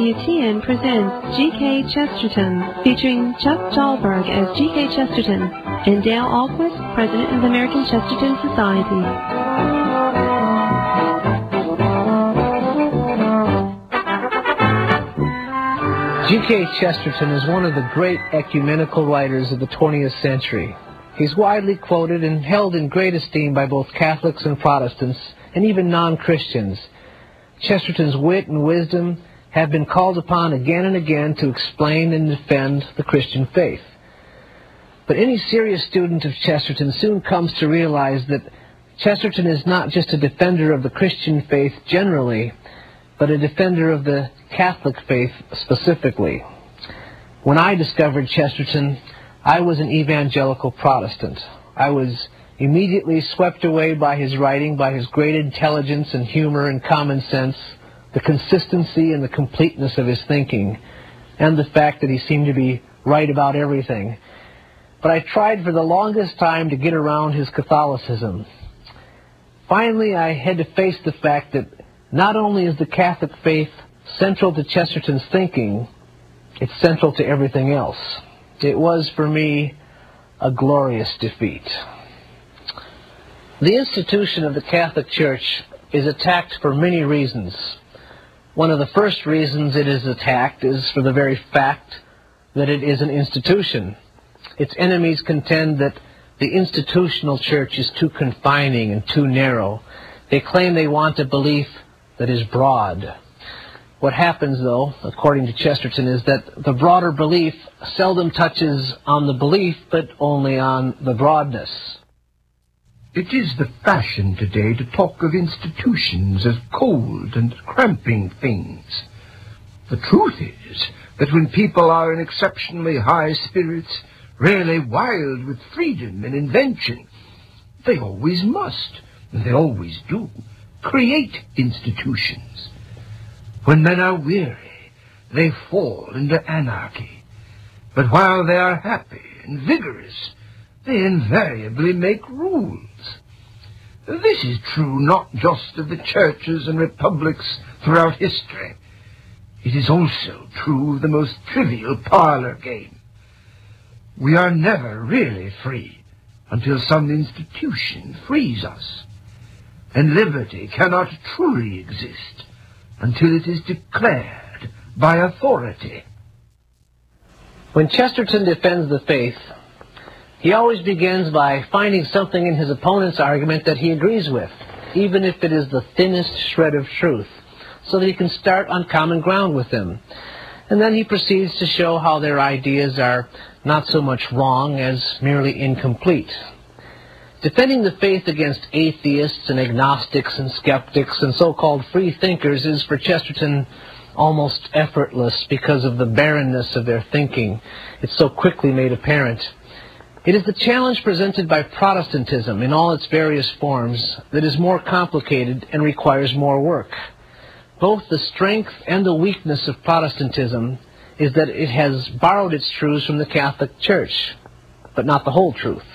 EWTN presents G.K. Chesterton, featuring Chuck Dahlberg as G.K. Chesterton and Dale Ahlquist, President of the American Chesterton Society. G.K. Chesterton is one of the great ecumenical writers of the 20th century. He's widely quoted and held in great esteem by both Catholics and Protestants, and even non-Christians. Chesterton's wit and wisdom have been called upon again and again to explain and defend the Christian faith. But any serious student of Chesterton soon comes to realize that Chesterton is not just a defender of the Christian faith generally, but a defender of the Catholic faith specifically. When I discovered Chesterton, I was an evangelical Protestant. I was immediately swept away by his writing, by his great intelligence and humor and common sense, the consistency and the completeness of his thinking, and the fact that he seemed to be right about everything. But I tried for the longest time to get around his Catholicism. Finally, I had to face the fact that not only is the Catholic faith central to Chesterton's thinking, it's central to everything else. It was, for me, a glorious defeat. The institution of the Catholic Church is attacked for many reasons. One of the first reasons it is attacked is for the very fact that it is an institution. Its enemies contend that the institutional church is too confining and too narrow. They claim they want a belief that is broad. What happens, though, according to Chesterton, is that the broader belief seldom touches on the belief, but only on the broadness. It is the fashion today to talk of institutions as cold and cramping things. The truth is that when people are in exceptionally high spirits, rarely wild with freedom and invention, they always must, and they always do, create institutions. When men are weary, they fall into anarchy. But while they are happy and vigorous, they invariably make rules. This is true not just of the churches and republics throughout history. It is also true of the most trivial parlor game. We are never really free until some institution frees us. And liberty cannot truly exist until it is declared by authority. When Chesterton defends the faith, he always begins by finding something in his opponent's argument that he agrees with, even if it is the thinnest shred of truth, so that he can start on common ground with them. And then he proceeds to show how their ideas are not so much wrong as merely incomplete. Defending the faith against atheists and agnostics and skeptics and so-called free thinkers is for Chesterton almost effortless because of the barrenness of their thinking. It's so quickly made apparent. It is the challenge presented by Protestantism in all its various forms that is more complicated and requires more work. Both the strength and the weakness of Protestantism is that it has borrowed its truths from the Catholic Church, but not the whole truth.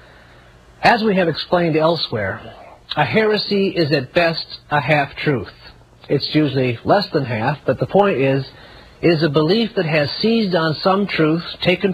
As we have explained elsewhere, a heresy is at best a half-truth. It's usually less than half, but the point is, it is a belief that has seized on some truth taken